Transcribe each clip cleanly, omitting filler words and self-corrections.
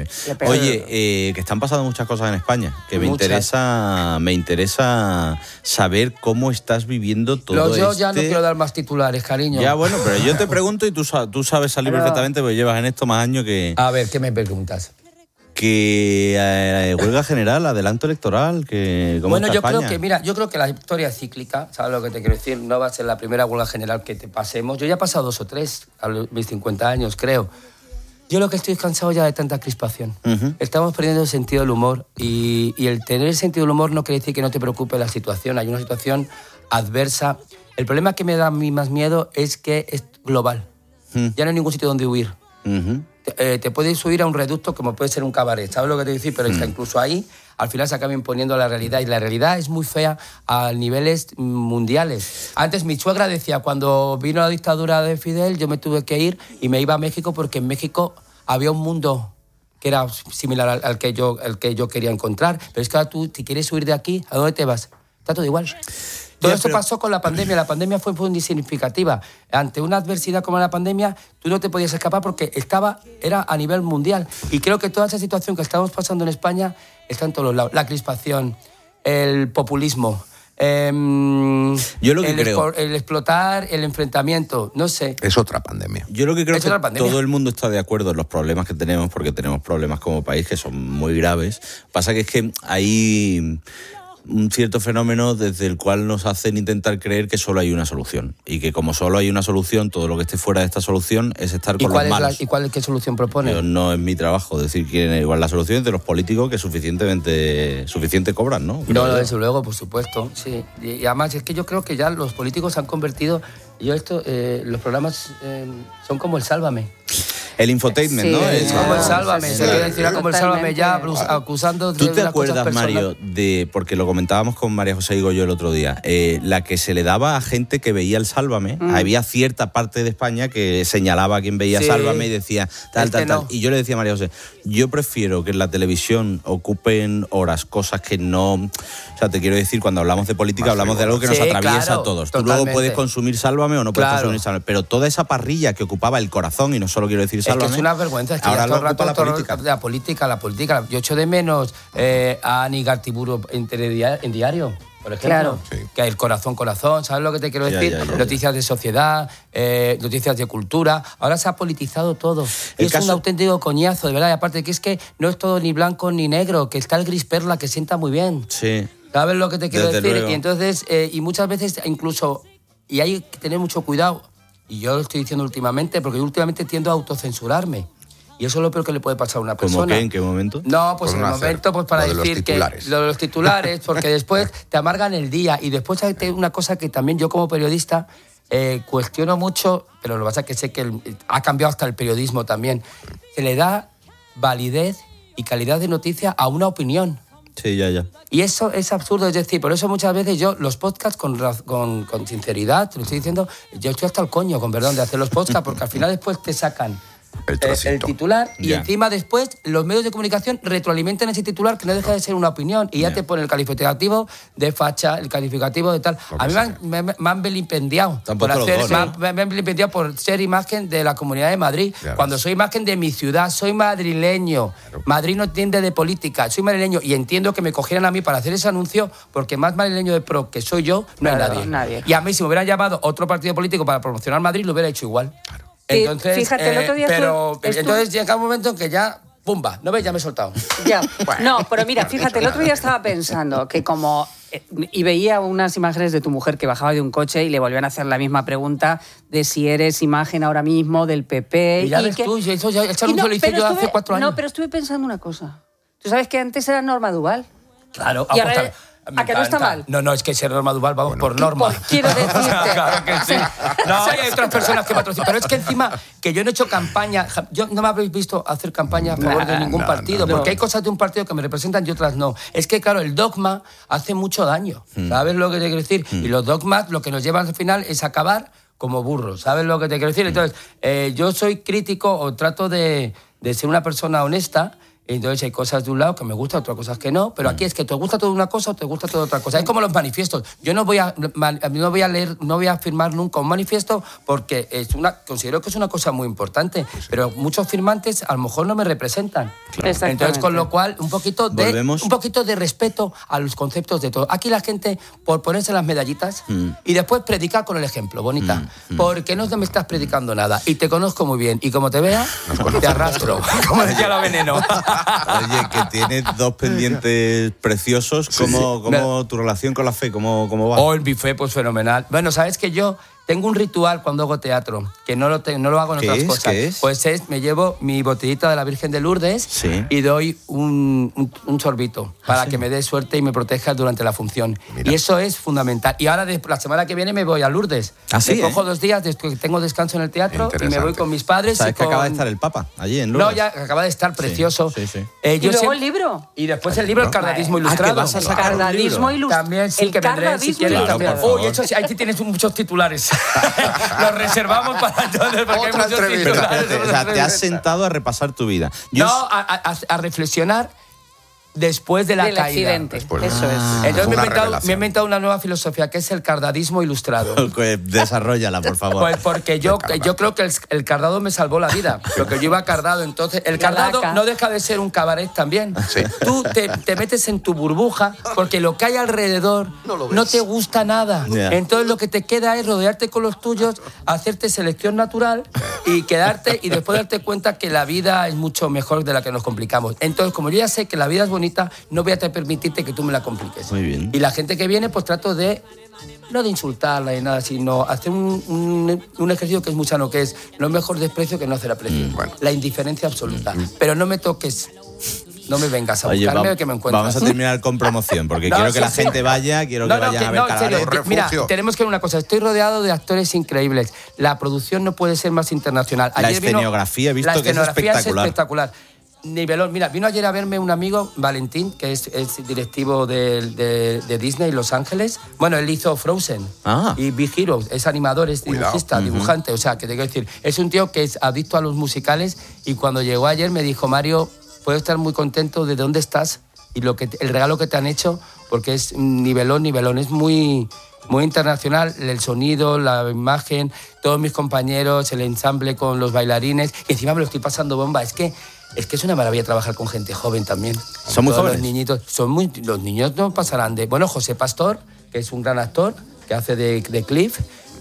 bien. Oye, que están pasando muchas cosas en España, que me interesa saber cómo estás viviendo todo esto. Yo ya no quiero dar más titulares, cariño. Ya, bueno, pero yo te pregunto y tú sabes salir perfectamente porque llevas en esto más años que... A ver, ¿qué me preguntas? Que huelga general, adelanto electoral, que ¿cómo está España? Yo creo que la historia es cíclica, ¿sabes lo que te quiero decir? No va a ser la primera huelga general que te pasemos. Yo ya he pasado 2 o 3 a mis 50 años, creo. Yo lo que estoy cansado ya de tanta crispación. Estamos perdiendo el sentido del humor y el tener el sentido del humor no quiere decir que no te preocupe la situación. Hay una situación adversa. El problema que me da a mí más miedo es que es global. Ya no hay ningún sitio donde huir. Te puedes subir a un reducto como puede ser un cabaret, ¿sabes lo que te digo? Pero incluso ahí al final se acaba imponiendo la realidad y la realidad es muy fea a niveles mundiales. Antes mi suegra decía, cuando vino la dictadura de Fidel yo me tuve que ir y me iba a México porque en México había un mundo que era similar al que yo quería encontrar, pero es que ahora tú, si quieres huir de aquí, ¿a dónde te vas? Está todo igual. Todo esto pasó con la pandemia. La pandemia fue muy significativa. Ante una adversidad como la pandemia, tú no te podías escapar porque era a nivel mundial. Y creo que toda esa situación que estamos pasando en España está en todos los lados. La crispación, el populismo, el explotar, el enfrentamiento, no sé. Es otra pandemia. Yo lo que creo es que todo el mundo está de acuerdo en los problemas que tenemos, porque tenemos problemas como país que son muy graves. Pasa que es que hay un cierto fenómeno desde el cual nos hacen intentar creer que solo hay una solución y que como solo hay una solución, todo lo que esté fuera de esta solución es estar con los malos. ¿Qué solución propone? No es mi trabajo decir quién es. Igual la solución es de los políticos que suficiente cobran, ¿no? No, desde luego, por supuesto, sí. Y además es que yo creo que ya los políticos se han convertido... los programas son como el Sálvame. El infotainment, ¿no? Es como el Sálvame, se quiere decir como el Sálvame ya acusando de... ¿Tú te acuerdas, Mario, porque lo comentábamos con María José y Goyo el otro día, la que se le daba a gente que veía el Sálvame? Había cierta parte de España que señalaba a quien veía Sálvame y decía tal. Y yo le decía a María José, yo prefiero que en la televisión ocupen horas cosas que no... O sea, te quiero decir, cuando hablamos de política hablamos de algo que nos atraviesa a todos. Tú luego puedes consumir Sálvame o no puedes consumir Sálvame, pero toda esa parrilla que ocupaba el corazón, y no solo quiero decir Sálvame... Es que es una vergüenza, es que ahora todo el rato la política. Yo echo de menos a Ani Gartiburu en Diario, por ejemplo. Claro. Que el corazón, ¿sabes lo que te quiero decir? Noticias de sociedad, noticias de cultura. Ahora se ha politizado todo. Y es un auténtico coñazo, de verdad. Y aparte que es que no es todo ni blanco ni negro, que está el gris perla que sienta muy bien. Sí. ¿Sabes lo que te quiero decir? Luego. Y entonces, y muchas veces incluso, y hay que tener mucho cuidado, y yo lo estoy diciendo últimamente, porque yo últimamente tiendo a autocensurarme. Y eso es lo peor que le puede pasar a una persona. ¿Cómo qué? ¿En qué momento? No, pues en el momento pues para decir que lo de los titulares, porque después te amargan el día. Y después hay una cosa que también yo como periodista cuestiono mucho, pero lo que pasa es que sé que ha cambiado hasta el periodismo también. Se le da validez y calidad de noticia a una opinión. Sí, ya. Y eso es absurdo, es decir, por eso muchas veces yo los podcasts con sinceridad, te lo estoy diciendo, yo estoy hasta el coño, con perdón, de hacer los podcasts, porque al final después te sacan el titular y encima después los medios de comunicación retroalimentan ese titular que no deja de ser una opinión y ya te pone el calificativo de facha, el calificativo de tal. A mí me han vilipendiado por ser imagen de la Comunidad de Madrid, cuando soy imagen de mi ciudad, soy madrileño. Madrid no entiende de política, soy madrileño y entiendo que me cogieran a mí para hacer ese anuncio porque más madrileño de pro que soy yo no hay nadie. Y a mí si me hubieran llamado otro partido político para promocionar Madrid lo hubiera hecho igual. Entonces, fíjate, el otro día entonces llega un momento en que ya, ¡pumba! ¿No ves? Ya me he soltado. Ya. No, pero mira, fíjate, el otro día estaba pensando que como... Y veía unas imágenes de tu mujer que bajaba de un coche y le volvían a hacer la misma pregunta de si eres imagen ahora mismo del PP. Y ya ves tú, eso ya el anuncio lo hice yo hace 4 años. No, pero estuve pensando una cosa. ¿Tú sabes que antes era Norma Duval? Claro. Y ahora... ¿A que no está mal? No, es que ser Norma Duval vamos por norma. Quiero decirte. Claro que sí. No, hay otras personas que patrocinan. Pero es que encima, que yo no he hecho campaña, yo no me habéis visto hacer campaña a favor de ningún partido, porque hay cosas de un partido que me representan y otras no. Es que, claro, el dogma hace mucho daño. ¿Sabes lo que te quiero decir? Y los dogmas lo que nos llevan al final es acabar como burros. ¿Sabes lo que te quiero decir? Entonces, yo soy crítico o trato de ser una persona honesta. Entonces hay cosas de un lado que me gustan, otras cosas que no, pero aquí es que te gusta toda una cosa o te gusta toda otra cosa. Es como los manifiestos. Yo no voy a leer, no voy a firmar nunca un manifiesto porque considero que es una cosa muy importante, pero muchos firmantes a lo mejor no me representan. Entonces, con lo cual, un poquito de respeto a los conceptos de todo. Aquí la gente, por ponerse las medallitas y después predicar con el ejemplo, bonita, porque no me estás predicando nada y te conozco muy bien y como te vea, te arrastro, como decía la Veneno. Oye, que tienes 2 pendientes preciosos. ¿Cómo tu relación con la fe? ¿Cómo va? Oh, mi fe, pues fenomenal. Bueno, sabes que yo tengo un ritual cuando hago teatro, que no lo hago en otras cosas. ¿Qué es? Pues me llevo mi botellita de la Virgen de Lourdes y doy un sorbito para que me dé suerte y me proteja durante la función. Mira. Y eso es fundamental. Y ahora, la semana que viene, me voy a Lourdes. ¿Sí, cojo 2 días, tengo descanso en el teatro y me voy con mis padres. ¿Sabes que acaba de estar el Papa allí en Lourdes? No, ya acaba de estar precioso. ¿Y luego el libro? Y después el libro, El Cardadismo Ilustrado. ¿Que vas a sacar Cardadismo Ilustrado? También sí, que vendré si quieres también. Uy, eso sí, ahí sí tienes muchos titulares. Los reservamos para entonces porque otra hay muchos entrevista. titulares. O sea, te has sentado a repasar tu vida. A reflexionar después de la caída. Accidente. Eso es. Entonces me he inventado una nueva filosofía que es el cardadismo ilustrado. Desarróllala, por favor. Pues porque yo creo que el cardado me salvó la vida, porque yo iba cardado. Entonces, el cardado no deja de ser un cabaret también. Sí. Tú te metes en tu burbuja porque lo que hay alrededor no te gusta nada. Yeah. Entonces, lo que te queda es rodearte con los tuyos, hacerte selección natural y quedarte y después darte cuenta que la vida es mucho mejor de la que nos complicamos. Entonces, como yo ya sé que la vida es bonita, no voy a permitirte que tú me la compliques. Muy bien. Y la gente que viene, pues trato de no de insultarla ni nada, sino hacer un ejercicio que es muy sano, que es no mejor desprecio que no hacer aprecio. La indiferencia absoluta. Pero no me toques, no me vengas a buscarme que me encuentres. Vamos a terminar con promoción, porque quiero que la gente vaya, quiero que vayan a ver Cabaret. Mira, tenemos que ver una cosa, estoy rodeado de actores increíbles. La producción no puede ser más internacional. La escenografía, he visto que es espectacular. Nivelón. Mira, vino ayer a verme un amigo, Valentín, que es directivo de Disney Los Ángeles. Bueno, él hizo Frozen y Big Hero, es animador, es dibujista, dibujante. O sea, que te quiero decir, es un tío que es adicto a los musicales y cuando llegó ayer me dijo, Mario, puedo estar muy contento de dónde estás y el regalo que te han hecho, porque es nivelón, es muy internacional, el sonido, la imagen, todos mis compañeros, el ensamble con los bailarines, y encima me lo estoy pasando bomba. Es que es una maravilla trabajar con gente joven también. Son muy jóvenes. Los niñitos, los niños no pasarán de... Bueno, José Pastor, que es un gran actor, que hace de Cliff,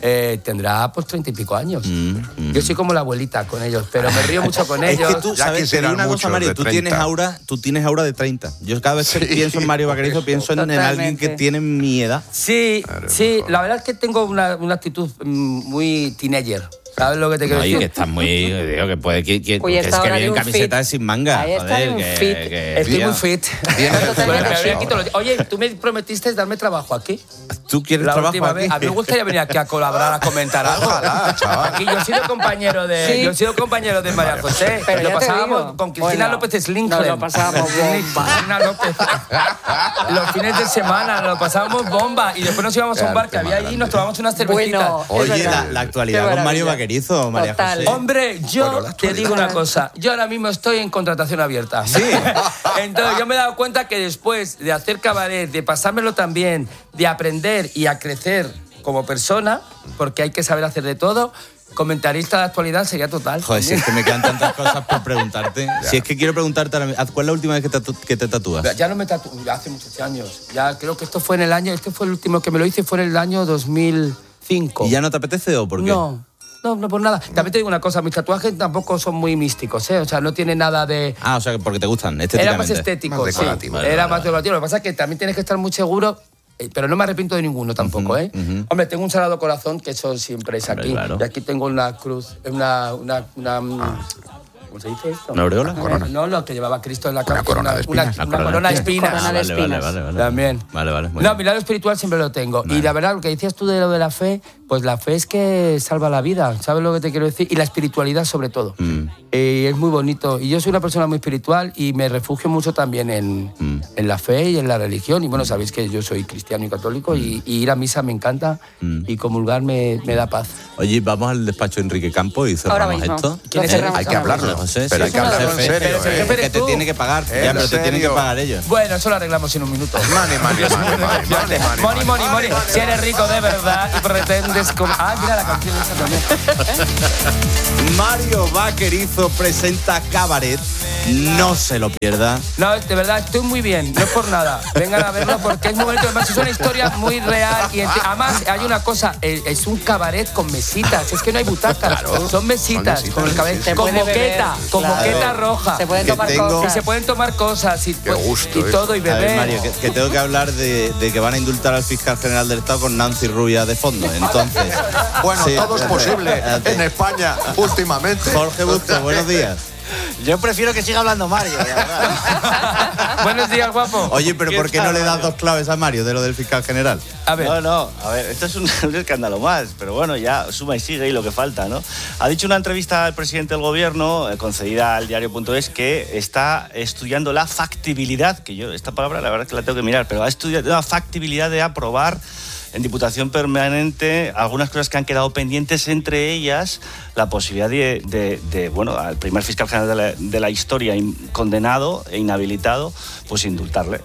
tendrá pues 30 y pico años. Yo soy como la abuelita con ellos, pero me río mucho con ellos. Es que tú, ¿sabes? Te digo una cosa, Mario, tú tienes aura de 30. Yo cada vez que pienso en Mario Vaquerizo, pienso en alguien que tiene mi edad. Sí, la verdad es que tengo una actitud muy teenager. ¿Sabes lo que te quiero decir? Que estás muy... Digo, que puede... Que es que vienen camisetas sin manga. Ahí está un fit. Estoy muy fit. Oye, tú me prometiste darme trabajo aquí. ¿Tú quieres trabajo aquí? A mí me gustaría venir aquí a colaborar, a comentar algo. Aquí yo he sido compañero de María José. Pero lo pasábamos con Cristina López Slinkler. Nos lo pasábamos bomba. Cristina López. Los fines de semana nos lo pasábamos bomba. Y después nos íbamos a un bar que había allí y nos tomamos unas cervecitas. Oye, la actualidad con Mario Vaquerizo. María José. Hombre, yo te digo una cosa. Yo ahora mismo estoy en contratación abierta. Sí. Entonces yo me he dado cuenta que después de hacer cabaret, de pasármelo tan bien, de aprender y a crecer como persona, porque hay que saber hacer de todo, comentarista de actualidad sería total. Joder, si es que me quedan tantas cosas por preguntarte. Si es que quiero preguntarte, ¿cuál es la última vez que te tatúas? Ya no me tatúo, hace muchos años. Ya creo que esto fue en el año, este fue el último que me lo hice, fue en el año 2005. ¿Y ya no te apetece o por qué? No, por nada. También te digo una cosa, mis tatuajes tampoco son muy místicos, ¿eh? O sea, no tiene nada de... O sea, porque te gustan estéticamente. Era más estético, más decorativo. Sí. Era más decorativo. Lo que pasa es que también tienes que estar muy seguro, pero no me arrepiento de ninguno tampoco, ¿eh? Hombre, tengo un Sagrado Corazón, que eso siempre es aquí. Claro. Y aquí tengo una cruz, ¿cómo se dice esto? ¿Una aureola? No, lo que llevaba Cristo en la cabeza. Una corona de espinas. Una corona de espinas. Corona de espinas. Vale. También. Vale. No, mi lado espiritual siempre lo tengo. Vale. Y la verdad, lo que decías tú de lo de la fe, pues la fe es que salva la vida, ¿sabes lo que te quiero decir? Y la espiritualidad sobre todo. Es muy bonito. Y yo soy una persona muy espiritual y me refugio mucho también en la fe y en la religión. Y bueno, sabéis que yo soy cristiano y católico y ir a misa me encanta y comulgar me da paz. Oye, vamos al despacho de Enrique Campos y cerramos esto. ¿Quién es? Hay que hablarlo. José. Pero hay que hablarlo en serio, Que te tiene que pagar. Ya, pero te tienen que pagar ellos. Bueno, eso lo arreglamos en un minuto. Money. Si eres rico de verdad y pretendes... mira la canción esa también. Mario Vaquerizo presenta Cabaret. No se lo pierda. No, de verdad, estoy muy bien. No es por nada. Vengan a verlo porque es muy bonito. Además, es una historia muy real. Y además, hay una cosa. Es un cabaret con mesitas. Es que no hay butacas. Claro, son mesitas. Con el cabaret. Con moqueta. Con moqueta roja. Se pueden tomar cosas. Y se pueden tomar cosas. Y, qué gusto, y todo, y beber. A ver, Mario, que tengo que hablar de que van a indultar al fiscal general del Estado con Nancy Rubia de fondo. Entonces... Bueno, sí, todo es posible en España últimamente. Jorge Busto, buenos días. Yo prefiero que siga hablando Mario, la verdad. Buenos días, guapo. Oye, pero ¿por qué no le das 2 claves a Mario de lo del fiscal general? A ver. No, a ver, esto es un escándalo más, pero bueno, ya suma y sigue y lo que falta, ¿no? Ha dicho una entrevista al presidente del gobierno, concedida al diario.es, que está estudiando la factibilidad, que yo esta palabra la verdad es que la tengo que mirar, pero ha estudiado la factibilidad de aprobar en Diputación Permanente algunas cosas que han quedado pendientes, entre ellas la posibilidad de bueno, al primer fiscal general de la historia condenado e inhabilitado, pues indultarle,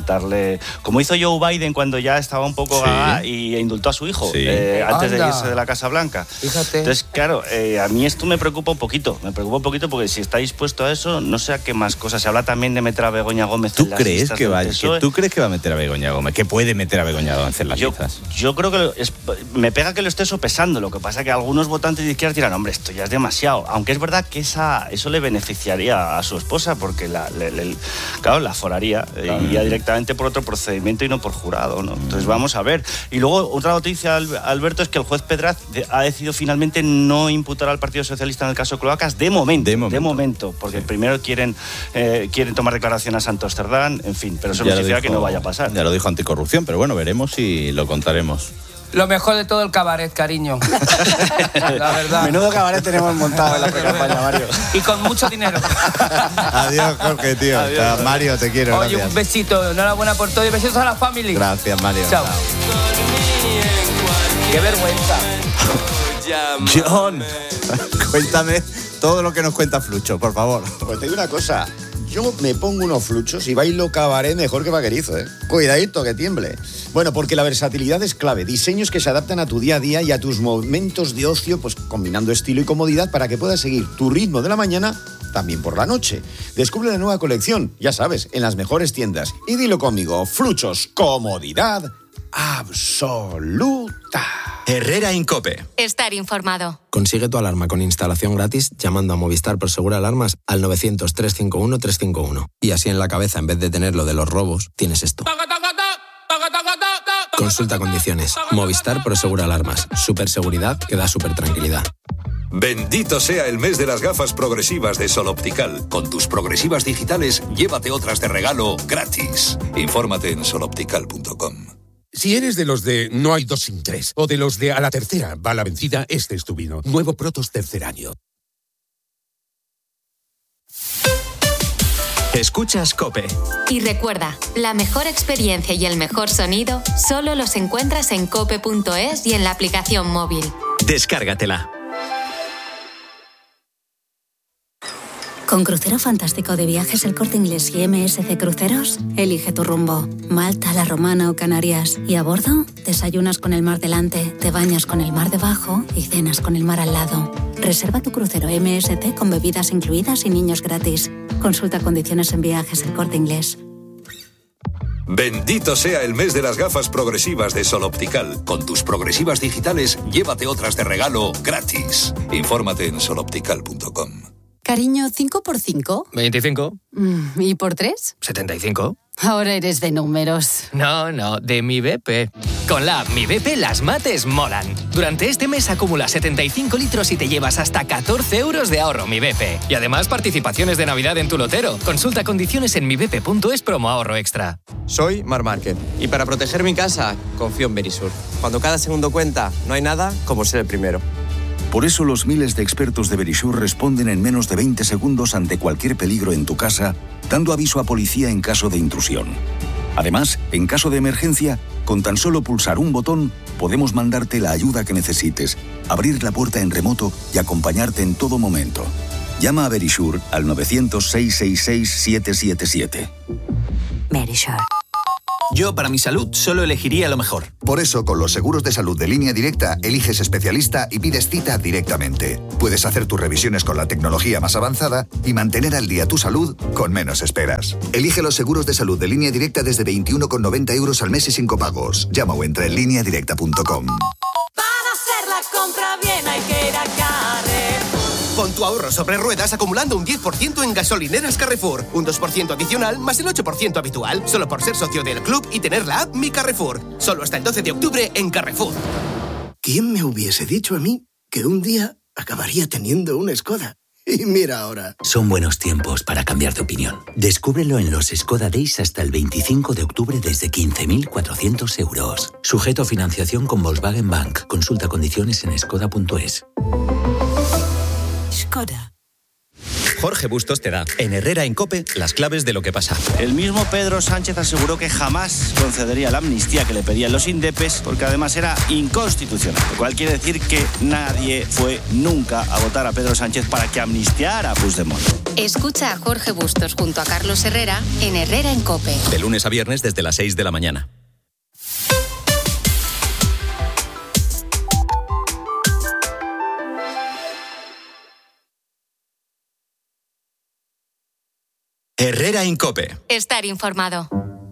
como hizo Joe Biden cuando ya estaba un poco y indultó a su hijo antes de irse de la Casa Blanca. Fíjate. Entonces, claro, a mí esto me preocupa un poquito porque si está dispuesto a eso, no sé a qué más cosas. Se habla también de meter a Begoña Gómez en las listas del PSOE. ¿Tú crees que va a meter a Begoña Gómez? ¿Que puede meter a Begoña Gómez en las listas? Yo creo que me pega que lo esté sopesando. Lo que pasa es que algunos votantes de izquierda dirán, hombre, esto ya es demasiado. Aunque es verdad que eso le beneficiaría a su esposa porque la aforaría iría directamente por otro procedimiento y no por jurado, ¿no? Entonces vamos a ver. Y luego otra noticia, Alberto, es que el juez Pedraz ha decidido finalmente no imputar al Partido Socialista en el caso Cloacas de momento, porque primero quieren tomar declaración a Santos Cerdán, en fin, pero eso no significa que no vaya a pasar. Ya lo dijo Anticorrupción, pero bueno, veremos y lo contaremos. Lo mejor de todo el cabaret, cariño. La verdad. Menudo cabaret tenemos montado en la pre-campaña, Mario. Y con mucho dinero. Adiós, Jorge, tío. Adiós, Mario, te quiero. Oye, gracias. un besito. Enhorabuena por todo y besitos a la family. Gracias, Mario. Chao. Qué vergüenza. John, cuéntame todo lo que nos cuenta Flucho, por favor. Pues te digo una cosa. Yo me pongo unos fluchos y bailo cabaret mejor que Vaquerizo, ¿eh? Cuidadito, que tiemble. Bueno, porque la versatilidad es clave. Diseños que se adaptan a tu día a día y a tus momentos de ocio, pues combinando estilo y comodidad para que puedas seguir tu ritmo de la mañana también por la noche. Descubre la nueva colección, ya sabes, en las mejores tiendas. Y dilo conmigo, Fluchos, comodidad absoluta. Herrera Incope. Estar informado. Consigue tu alarma con instalación gratis llamando a Movistar Prosegur Alarmas al 900-351-351. Y así en la cabeza, en vez de tener lo de los robos, tienes esto. Consulta condiciones. Movistar Prosegur Alarmas. Superseguridad que da supertranquilidad. Bendito sea el mes de las gafas progresivas de Sol Optical. Con tus progresivas digitales, llévate otras de regalo gratis. Infórmate en soloptical.com. Si eres de los de no hay 2 sin 3 o de los de a la tercera va la vencida, este es tu vino. Nuevo Protos tercer año. Escuchas COPE. Y recuerda, la mejor experiencia y el mejor sonido solo los encuentras en cope.es y en la aplicación móvil. Descárgatela. Con Crucero Fantástico de Viajes El Corte Inglés y MSC Cruceros, elige tu rumbo. Malta, La Romana o Canarias. Y a bordo, desayunas con el mar delante, te bañas con el mar debajo y cenas con el mar al lado. Reserva tu crucero MSC con bebidas incluidas y niños gratis. Consulta condiciones en Viajes El Corte Inglés. Bendito sea el mes de las gafas progresivas de Sol Optical. Con tus progresivas digitales, llévate otras de regalo gratis. Infórmate en soloptical.com. Cariño, ¿5 por 5? 25. ¿Y por 3? 75. Ahora eres de números. No, de Mi BP. Con la app Mi BP las mates molan. Durante este mes acumula 75 litros y te llevas hasta 14 euros de ahorro Mi BP. Y además participaciones de Navidad en tu lotero. Consulta condiciones en mibp.es promo ahorro extra. Soy Mar Márquez y para proteger mi casa confío en Verisur. Cuando cada segundo cuenta, no hay nada como ser el primero. Por eso los miles de expertos de Verisur responden en menos de 20 segundos ante cualquier peligro en tu casa, dando aviso a policía en caso de intrusión. Además, en caso de emergencia, con tan solo pulsar un botón, podemos mandarte la ayuda que necesites, abrir la puerta en remoto y acompañarte en todo momento. Llama a Verisure al 900-666-777. Verisure. Yo, para mi salud, solo elegiría lo mejor. Por eso, con los seguros de salud de Línea Directa, eliges especialista y pides cita directamente. Puedes hacer tus revisiones con la tecnología más avanzada y mantener al día tu salud con menos esperas. Elige los seguros de salud de Línea Directa desde 21,90 € al mes y sin copagos. Llama o entra en lineadirecta.com. Para hacer la compra bien hay que ir a Carrefour. Pon tu ahorro sobre ruedas acumulando un 10% en gasolineras Carrefour. Un 2% adicional más el 8% habitual. Solo por ser socio del club y tener la app Mi Carrefour. Solo hasta el 12 de octubre en Carrefour. ¿Quién me hubiese dicho a mí que un día acabaría teniendo una Skoda? Y mira ahora. Son buenos tiempos para cambiar de opinión. Descúbrelo en los Skoda Days hasta el 25 de octubre desde 15.400 €. Sujeto a financiación con Volkswagen Bank. Consulta condiciones en skoda.es. Skoda. Jorge Bustos te da, en Herrera en COPE, las claves de lo que pasa. El mismo Pedro Sánchez aseguró que jamás concedería la amnistía que le pedían los indepes, porque además era inconstitucional. Lo cual quiere decir que nadie fue nunca a votar a Pedro Sánchez para que amnistiara a Puigdemont. Escucha a Jorge Bustos junto a Carlos Herrera en Herrera en COPE. De lunes a viernes desde las 6 de la mañana. Herrera en COPE. Estar informado.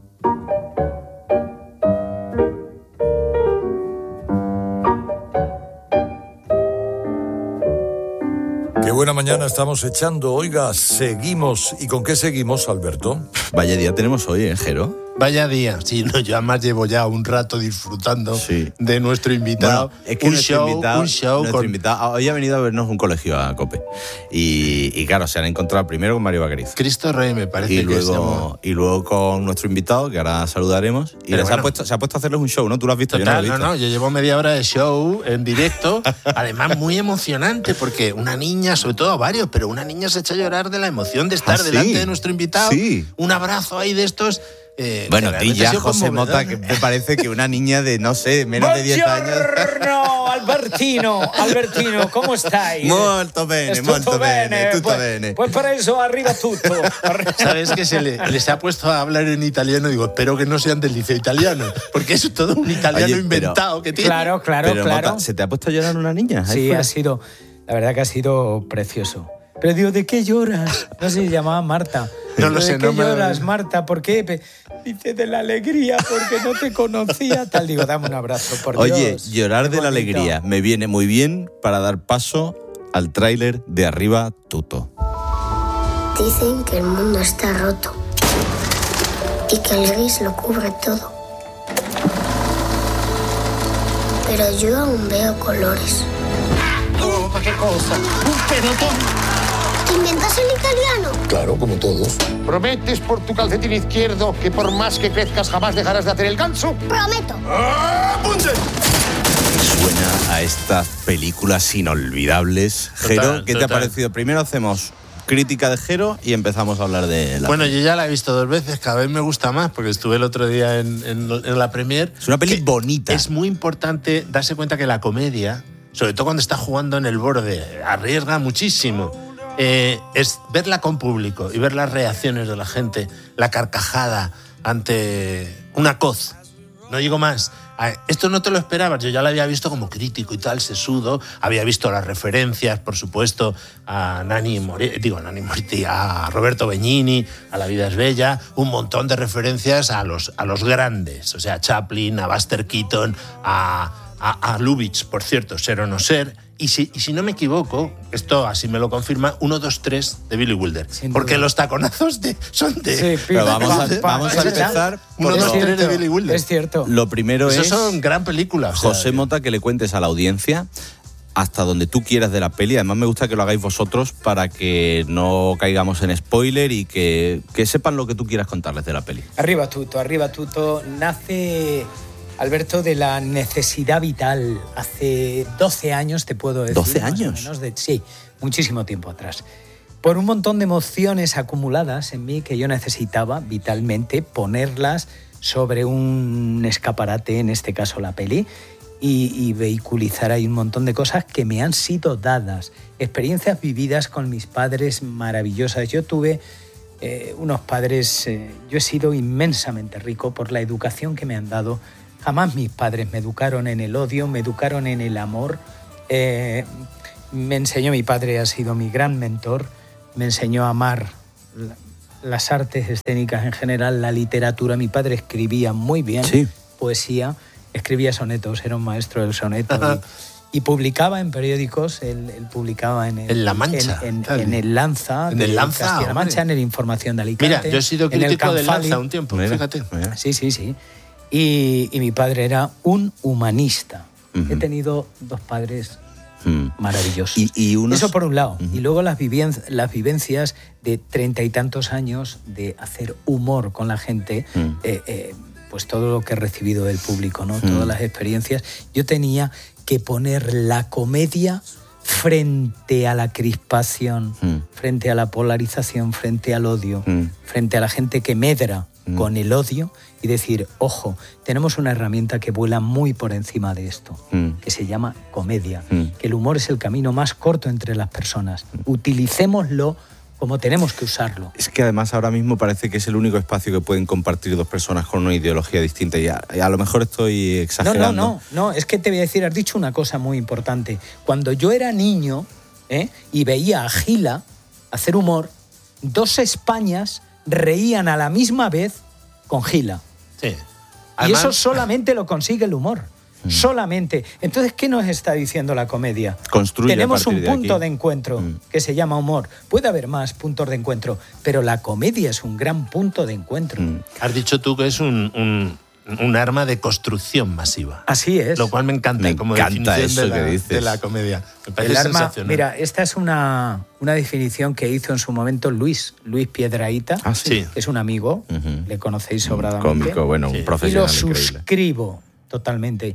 Qué buena mañana estamos echando. Oiga, seguimos. ¿Y con qué seguimos, Alberto? Vaya día tenemos hoy, Jero. Vaya día. Sí, no, yo además llevo ya un rato disfrutando de nuestro invitado. Bueno, es que nuestro invitado hoy ha venido a vernos un colegio a COPE. Y claro, se han encontrado primero con Mario Vaquerizo. Cristo Rey, me parece y luego con nuestro invitado, que ahora saludaremos. Y se ha puesto a hacerles un show, ¿no? ¿Tú lo has visto? Total, yo no lo he visto. yo llevo media hora de show en directo. Además, muy emocionante, porque una niña, sobre todo varios, pero una niña se echa a llorar de la emoción de estar delante de nuestro invitado. Sí. Un abrazo ahí de estos. Bueno, di ya, José Mota, que me parece que una niña de, no sé, menos de 10 años. Albertino, ¿cómo estáis? Molto bene, tutto bene. Pues para eso, arriba tutto. ¿Sabes que se les ha puesto a hablar en italiano? Digo, espero que no sean del liceo italiano, porque es todo un italiano inventado que tiene. Claro. Pero, Mota, ¿se te ha puesto a llorar una niña? Sí, la verdad que ha sido precioso. Pero digo, ¿de qué lloras? No sé, se llamaba Marta. No lo sé, ¿De qué lloras, Marta? ¿Por qué? Dice, de la alegría, porque no te conocía. Tal, digo, dame un abrazo, por Dios. Oye, llorar de la alegría me viene muy bien para dar paso al tráiler de Arriba Tutto. Dicen que el mundo está roto y que el gris lo cubre todo. Pero yo aún veo colores. ¿Qué cosa? ¡Un pelotón! ¿Te inventas el italiano? Claro, como todos. ¿Prometes por tu calcetín izquierdo que por más que crezcas jamás dejarás de hacer el ganso? Prometo. ¡Apunte! Suena a estas películas inolvidables. Jero, ¿qué te ha parecido? Primero hacemos crítica de Jero y empezamos a hablar de la Bueno, yo ya la he visto 2 veces, cada vez me gusta más, porque estuve el otro día en la premier. Es una peli bonita. Es muy importante darse cuenta que la comedia, sobre todo cuando está jugando en el borde, arriesga muchísimo. Es verla con público y ver las reacciones de la gente, la carcajada ante una coz. No digo más. Esto no te lo esperabas. Yo ya lo había visto como crítico y tal, sesudo. Había visto las referencias, por supuesto, a a Roberto Benigni, a La vida es bella, un montón de referencias a los grandes. O sea, a Chaplin, a Buster Keaton, a Lubitsch, por cierto, Ser o no ser. Y si no me equivoco, esto así me lo confirma, 1, 2, 3 de Billy Wilder. Porque los taconazos son de... Sí, pero vamos a empezar... 1, 2, 3 de Billy Wilder. Es cierto. Lo primero Eso es... son gran películas. José Mota, que le cuentes a la audiencia hasta donde tú quieras de la peli. Además, me gusta que lo hagáis vosotros para que no caigamos en spoiler y que sepan lo que tú quieras contarles de la peli. Arriba tutto. Nace... Alberto, de la necesidad vital. Hace 12 años, te puedo decir. ¿12 años? Sí, muchísimo tiempo atrás. Por un montón de emociones acumuladas en mí que yo necesitaba vitalmente ponerlas sobre un escaparate, en este caso la peli, y vehiculizar ahí un montón de cosas que me han sido dadas, experiencias vividas con mis padres maravillosas. Yo tuve unos padres, yo he sido inmensamente rico por la educación que me han dado. Jamás mis padres me educaron en el odio, me educaron en el amor. Me enseñó, mi padre ha sido mi gran mentor, me enseñó a amar las artes escénicas en general, la literatura. Mi padre escribía muy bien, poesía, escribía sonetos, era un maestro del soneto y publicaba en periódicos. Él publicaba en La Mancha, en el Lanza, en el Lanza, Castilla-La Mancha, en el Información de Alicante. Mira, yo he sido crítico del Lanza un tiempo, fíjate. Sí. Y mi padre era un humanista. He tenido dos padres maravillosos. Eso por un lado. Y luego las vivencias de 30 y tantos años de hacer humor con la gente, pues todo lo que he recibido del público, ¿no? Todas las experiencias. Yo tenía que poner la comedia frente a la crispación, frente a la polarización, frente al odio, frente a la gente que medra con el odio, y decir, ojo, tenemos una herramienta que vuela muy por encima de esto, que se llama comedia, que el humor es el camino más corto entre las personas. Utilicémoslo como tenemos que usarlo. Es que además ahora mismo parece que es el único espacio que pueden compartir dos personas con una ideología distinta, y a lo mejor estoy exagerando. No, es que te voy a decir, has dicho una cosa muy importante. Cuando yo era niño y veía a Gila hacer humor, dos Españas reían a la misma vez con Gila. Sí. Y eso solamente lo consigue el humor. Solamente. Entonces, ¿qué nos está diciendo la comedia? Tenemos un punto de encuentro que se llama humor. Puede haber más puntos de encuentro, pero la comedia es un gran punto de encuentro. Has dicho tú que es un arma de construcción masiva. Así es. Lo cual me encanta definición de la comedia. Me parece sensacional. Mira, esta es una definición que hizo en su momento Luis Piedrahita, que es un amigo, le conocéis sobradamente. Cómico, un profesional y lo suscribo totalmente.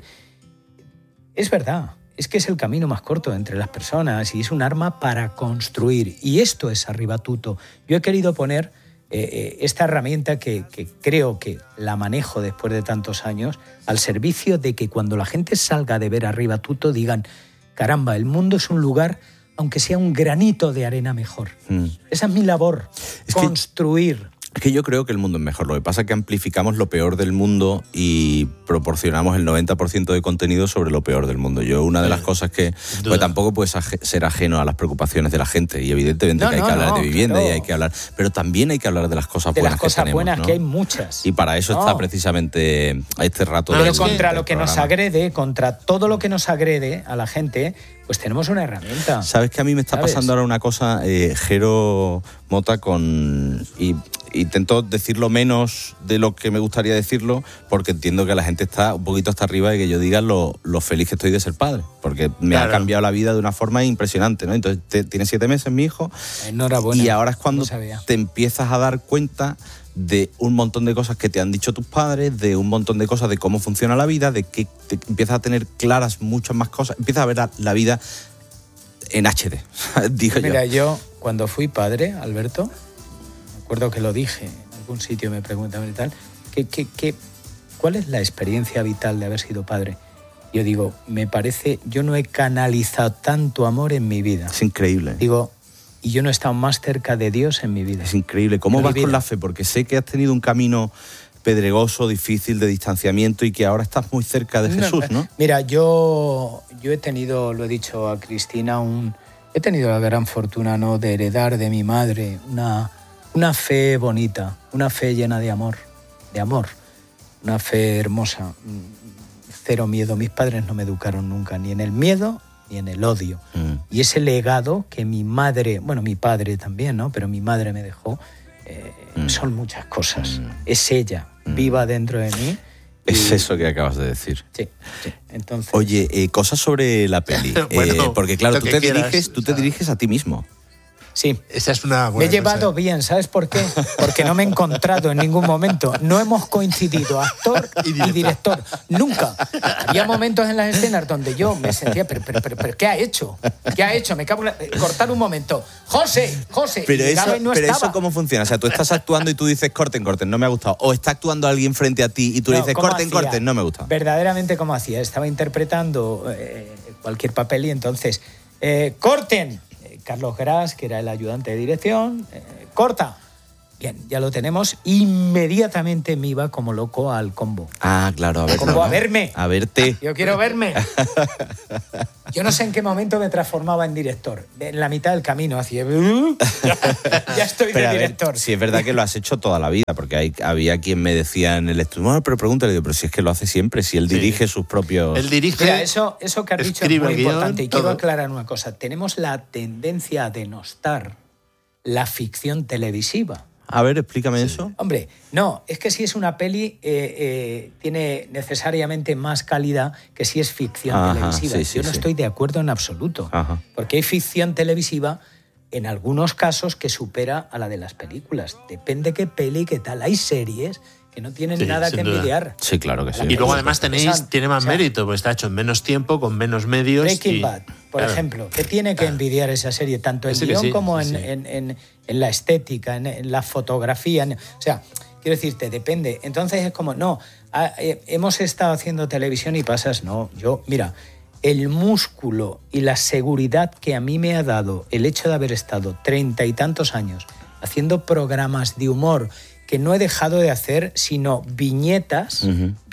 Es verdad, es que es el camino más corto entre las personas y es un arma para construir. Y esto es Arribatuto. Yo he querido poner esta herramienta que creo que la manejo después de tantos años al servicio de que cuando la gente salga de ver Arribatuto digan, caramba, el mundo es un lugar, aunque sea un granito de arena mejor. Esa es mi labor, construir. Es que yo creo que el mundo es mejor. Lo que pasa es que amplificamos lo peor del mundo y proporcionamos el 90% de contenido sobre lo peor del mundo. Una de las cosas que... Pues tampoco puedes ser ajeno a las preocupaciones de la gente. Y evidentemente que hay que hablar de vivienda y hay que hablar... Pero también hay que hablar de las cosas buenas que tenemos. De las cosas buenas, ¿no? Que hay muchas. Y para eso está precisamente este rato de... Pero contra lo que nos agrede, contra todo lo que nos agrede a la gente... Pues tenemos una herramienta. ¿Sabes que a mí me está pasando ahora una cosa, Jero Mota, y intento decirlo menos de lo que me gustaría decirlo, porque entiendo que la gente está un poquito hasta arriba de que yo diga lo feliz que estoy de ser padre, porque me ha cambiado la vida de una forma impresionante, ¿no? Entonces, tiene 7 meses mi hijo. Enhorabuena. Y ahora es cuando te empiezas a dar cuenta de un montón de cosas que te han dicho tus padres, de un montón de cosas de cómo funciona la vida, de que te empiezas a tener claras muchas más cosas, empiezas a ver la vida en HD, digo yo. Mira, yo cuando fui padre, Alberto, me acuerdo que lo dije, en algún sitio me preguntaban y tal, ¿cuál es la experiencia vital de haber sido padre? Yo digo, me parece, yo no he canalizado tanto amor en mi vida. Es increíble. Digo, y yo no he estado más cerca de Dios en mi vida. Es increíble. ¿Cómo vas con la fe? Porque sé que has tenido un camino pedregoso, difícil, de distanciamiento y que ahora estás muy cerca de Jesús, ¿no? Mira, yo he tenido, lo he dicho a Cristina, he tenido la gran fortuna, ¿no?, de heredar de mi madre una fe bonita, una fe llena de amor, una fe hermosa, cero miedo. Mis padres no me educaron nunca, ni en el miedo ni en el odio. Y ese legado que mi madre, mi padre también, ¿no?, pero mi madre me dejó, son muchas cosas. Es ella, viva dentro de mí. Es eso que acabas de decir. Sí. Entonces... Oye, cosas sobre la peli. Porque claro, tú te diriges a ti mismo. Sí. Esa es una buena Me he llevado bien, ¿sabes por qué? Porque no me he encontrado en ningún momento. No hemos coincidido, actor y director. Nunca. Había momentos en las escenas donde yo me sentía, pero ¿qué ha hecho? ¿Qué ha hecho? Me cago en cortar un momento. José. Pero No eso ¿cómo funciona? O sea, tú estás actuando y tú dices corten, no me ha gustado. O está actuando alguien frente a ti y tú le dices corten, no me gusta. Verdaderamente, ¿cómo hacía? Estaba interpretando cualquier papel y entonces, corten. Carlos Gras, que era el ayudante de dirección, corta. Bien, ya lo tenemos. Inmediatamente me iba como loco al combo. Ah, claro, a ver. Combo, a verme. A verte. Yo quiero verme. Yo no sé en qué momento me transformaba en director. En la mitad del camino hacía... ya estoy de director. Si es verdad que lo has hecho toda la vida, porque había quien me decía en el estudio, bueno, pero pregúntale, digo, pero si es que lo hace siempre, si él dirige sus propios... Él dirige... Mira, eso que has dicho es muy importante. Y quiero aclarar una cosa. Tenemos la tendencia a denostar la ficción televisiva. A ver, explícame eso. Hombre, no, es que si es una peli tiene necesariamente más calidad que si es ficción televisiva. Yo no estoy de acuerdo en absoluto. Porque hay ficción televisiva en algunos casos que supera a la de las películas. Depende qué peli, qué tal. Hay series que no tienen nada que envidiar. Sí, claro que sí. Y luego además tiene más mérito, porque está hecho en menos tiempo, con menos medios. Breaking Bad, por ejemplo, ¿qué tiene que envidiar esa serie? Tanto en guión como en la estética, en la fotografía. O sea, quiero decirte, depende. Entonces es como, no, hemos estado haciendo televisión y pasas, no. Mira, el músculo y la seguridad que a mí me ha dado el hecho de haber estado 30 y tantos años haciendo programas de humor que no he dejado de hacer, sino viñetas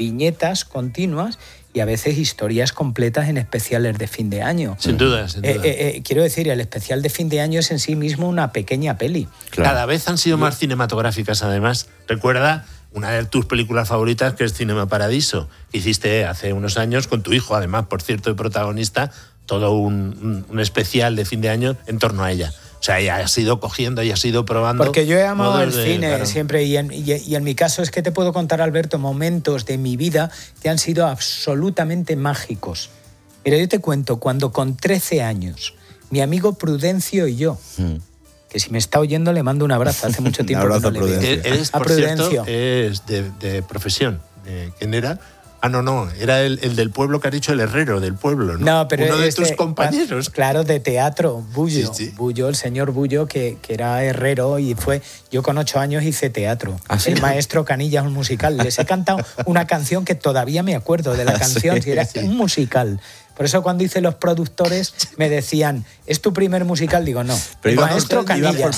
continuas y a veces historias completas en especiales de fin de año. Sin duda. Quiero decir, el especial de fin de año es en sí mismo una pequeña peli. Claro. Cada vez han sido más cinematográficas, además. Recuerda una de tus películas favoritas, que es Cinema Paradiso, que hiciste hace unos años con tu hijo, además, por cierto, de protagonista, todo un especial de fin de año en torno a ella. O sea, ya has ido cogiendo y has ido probando. Porque yo he amado el cine siempre y en mi caso es que te puedo contar, Alberto, momentos de mi vida que han sido absolutamente mágicos. Mira, yo te cuento, cuando con 13 años, mi amigo Prudencio y yo, que si me está oyendo le mando un abrazo, hace mucho tiempo un abrazo que no le veo. Eres, por cierto, es de profesión. ¿Quién era? Ah, no, era el del pueblo que has dicho, el herrero del pueblo, ¿no? No, pero uno de tus compañeros. Claro, de teatro, Bullo. Sí. Bullo, el señor Bullo, que era herrero y yo con 8 años hice teatro. El maestro Canillas, un musical. Les he cantado una canción que todavía me acuerdo de la canción, si era un musical. Por eso cuando hice los productores me decían, ¿es tu primer musical? Digo, no. Pero maestro Canillas. Ibas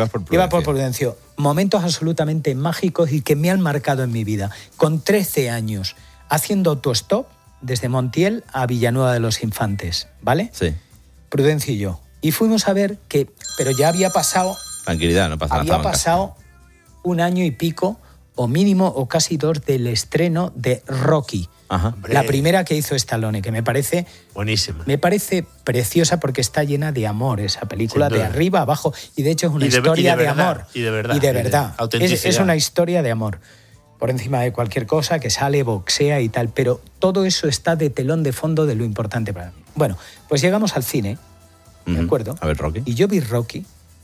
por Prudencio. Momentos absolutamente mágicos y que me han marcado en mi vida. Con 13 años, haciendo autostop desde Montiel a Villanueva de los Infantes, ¿vale? Sí. Prudencio y yo. Y fuimos a ver pero ya había pasado... Tranquilidad, no pasa nada. Había pasado un año y pico, o mínimo, o casi 2, del estreno de Rocky. La primera que hizo Stallone, que me parece... Buenísima. Me parece preciosa porque está llena de amor esa película, de arriba a abajo. Y de hecho es una historia de amor. Y de verdad. Y de verdad. Autenticidad. Es una historia de amor. Por encima de cualquier cosa, que sale, boxea y tal, pero todo eso está de telón de fondo de lo importante para mí. Bueno, pues llegamos al cine, ¿de acuerdo? A ver, Rocky. Y yo vi Rocky,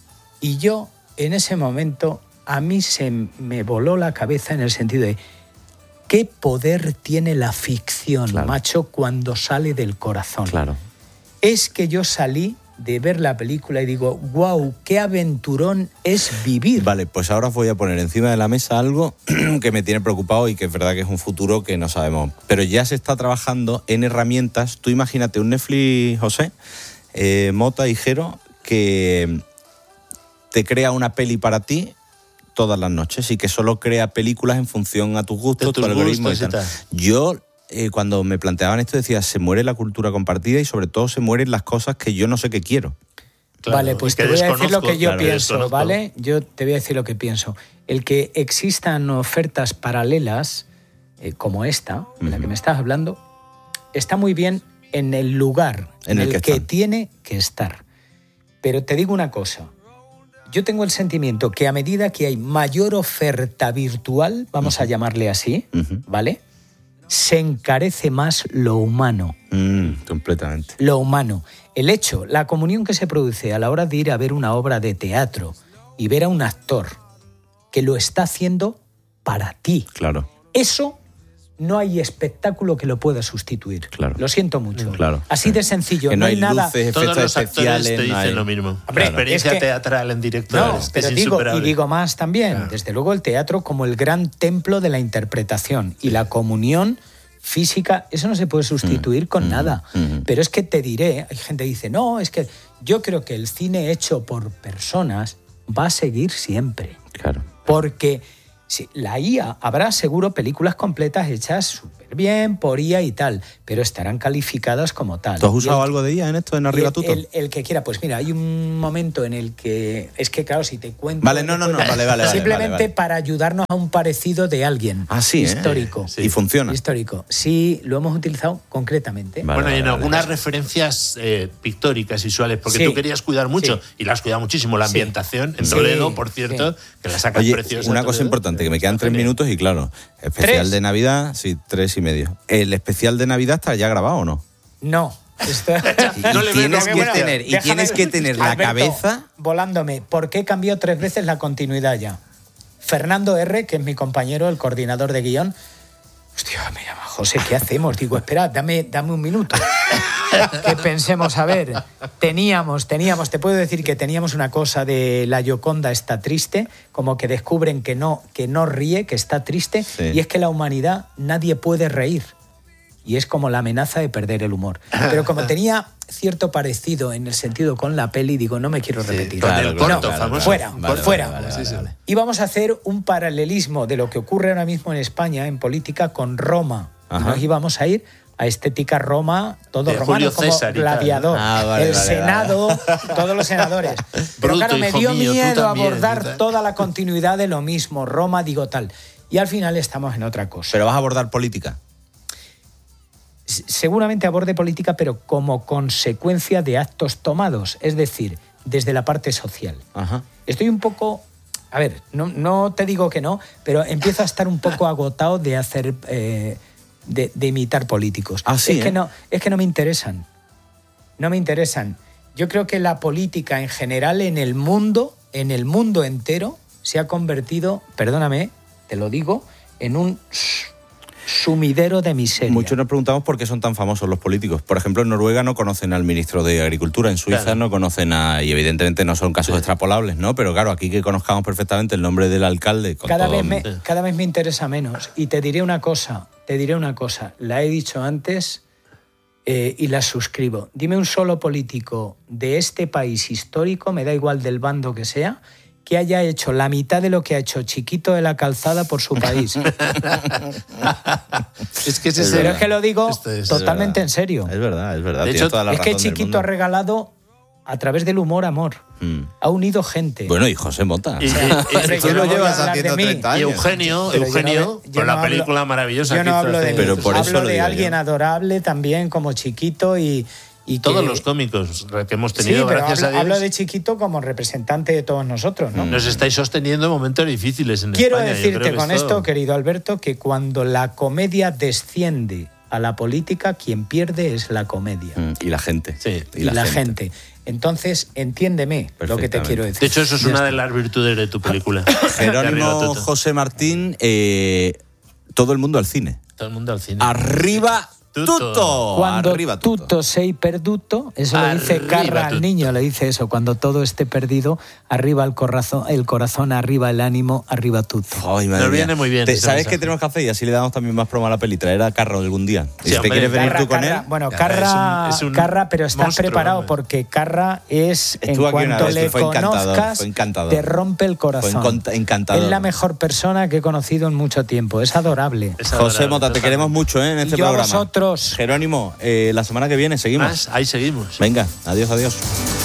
y yo, en ese momento, a mí se me voló la cabeza en el sentido de qué poder tiene la ficción, macho, cuando sale del corazón. Claro. Es que yo salí de ver la película y digo, wow, qué aventurón es vivir. Vale, pues ahora os voy a poner encima de la mesa algo que me tiene preocupado y que es verdad que es un futuro que no sabemos. Pero ya se está trabajando en herramientas. Tú imagínate un Netflix, José, Mota y Jero, que te crea una peli para ti todas las noches y que solo crea películas en función a tus gustos, tu algoritmo y tal. Yo... cuando me planteaban esto decía, se muere la cultura compartida y sobre todo se mueren las cosas que yo no sé qué quiero. Claro, vale, pues te voy a decir lo que yo pienso, ¿vale? Yo te voy a decir lo que pienso. El que existan ofertas paralelas, como esta, de la que me estás hablando, está muy bien en el lugar en el que tiene que estar. Pero te digo una cosa, yo tengo el sentimiento que a medida que hay mayor oferta virtual, vamos a llamarle así, ¿vale?, se encarece más lo humano. Completamente. Lo humano. El hecho, la comunión que se produce a la hora de ir a ver una obra de teatro y ver a un actor que lo está haciendo para ti. Claro. Eso no hay espectáculo que lo pueda sustituir. Claro. Lo siento mucho. Claro. Así de sencillo. Que no hay nada. luces, Todos efectos los actores especiales. te dicen no hay... lo mismo. Hombre, La experiencia es que- teatral en directo No, es pero digo más también. Desde luego el teatro como el gran templo de la interpretación y la comunión física, eso no se puede sustituir con nada. Pero es que te diré, hay gente que dice, no, es que yo creo que el cine hecho por personas va a seguir siempre. Claro. Porque sí, la IA habrá seguro películas completas hechas súper bien por IA y tal, pero estarán calificadas como tal. ¿Tú has usado algo de IA en esto, en Arriba Tuto? El que quiera, pues mira, hay un momento en el que, es que claro, si te cuento... Vale, no, vale. Simplemente vale. para ayudarnos a un parecido de alguien histórico. Y funciona. Histórico. Sí, lo hemos utilizado concretamente. Bueno, y en algunas referencias pictóricas, visuales, porque Sí. tú querías cuidar mucho, y la has cuidado muchísimo, la ambientación en Toledo, por cierto, que la sacas Oye, preciosa. una cosa importante, que me quedan 3 minutos y claro, especial 3. de Navidad, sí, 3 y medio. ¿El especial de Navidad está ya grabado o no? No. Tienes que tener la Alberto, cabeza... volándome. ¿Por qué cambió 3 veces la continuidad ya? Fernando R., que es mi compañero, el coordinador de guión, hostia, me llama José, ¿qué hacemos? Digo, espera, dame un minuto. Que pensemos, a ver, teníamos, te puedo decir que teníamos una cosa de la Gioconda está triste, como que descubren que no ríe, que está triste, Sí. y es que la humanidad nadie puede reír. Y es como la amenaza de perder el humor. Pero como tenía cierto parecido en el sentido con la peli, digo, no me quiero repetir. Fuera. Y vamos a hacer un paralelismo de lo que ocurre ahora mismo en España, en política, con Roma. Y nos íbamos a ir a estética Roma, todo De romano, Julio como César y tal. Gladiador, el Senado, todos los senadores. Pero Bruto, claro, me hijo dio mío, tú miedo también, abordar y tal. toda la continuidad de lo mismo, Roma, digo tal. Y al final estamos en otra cosa. Pero vas a abordar política. Seguramente aborde política, pero como consecuencia de actos tomados, es decir, desde la parte social. Estoy un poco, a ver, no te digo que no, pero empiezo a estar un poco agotado de hacer, de imitar políticos. Sí, es que no me interesan. No me interesan. Yo creo que la política en general en el mundo entero, se ha convertido, perdóname, te lo digo, en un sumidero de miseria. Muchos nos preguntamos por qué son tan famosos los políticos. Por ejemplo, en Noruega no conocen al ministro de Agricultura, en Suiza no conocen y evidentemente no son casos extrapolables, ¿no? Pero claro, aquí que conozcamos perfectamente el nombre del alcalde... Cada vez me interesa menos. Y te diré una cosa, la he dicho antes y la suscribo. Dime un solo político de este país histórico, me da igual del bando que sea, que haya hecho la mitad de lo que ha hecho Chiquito de la Calzada por su país. Es que Pero es que lo digo totalmente en serio. Es verdad. De hecho, es que Chiquito ha regalado a través del humor amor. Ha unido gente. Bueno, y José Mota. Tú lo llevas haciendo 30 años. Y Eugenio, con la película maravillosa yo que no hizo hablo de hace- mí. Pero por eso hablo lo de digo alguien adorable también como Chiquito y Todos que- los cómicos que hemos Sí, tenido, pero gracias a Dios, hablo de Chiquito como representante de todos nosotros, ¿no? nos estáis sosteniendo en momentos difíciles en Quiero España. Yo creo decirte que con esto- esto, querido Alberto, que cuando la comedia desciende a la política, quien pierde es la comedia. Y la gente. Y la gente. Entonces, entiéndeme lo que te quiero decir. De hecho, eso es Ya una está. de las virtudes de tu película. Jerónimo Arriba, José Martín, todo el mundo al cine. Todo el mundo al cine. ¡Arriba Tuto! Cuando Arriba Tuto. tutto sei perduto, eso lo dice Arriba Carra al tutto. niño, le dice eso. Cuando todo esté perdido, arriba el corazón, arriba el ánimo, arriba tutto. Ay, madre Nos mía. viene muy bien ese ¿Sabes mensaje. qué tenemos que hacer? Y así le damos también más promo a la peli. Traer a Carro algún día. Y si te hombre. quieres venir tú con Carra, él. bueno, ya, Carra, es un Carra, pero estás monstruo, preparado hombre. porque Carra es, en Estuvo aquí una cuanto vez, le fue encantador, conozcas, fue encantador. te rompe el corazón. encantador. Es la mejor persona que he conocido en mucho tiempo. Es adorable. José Mota, te queremos mucho en este Y yo a programa. vosotros. Jerónimo, la semana que viene seguimos. Ahí seguimos. Venga, adiós, adiós.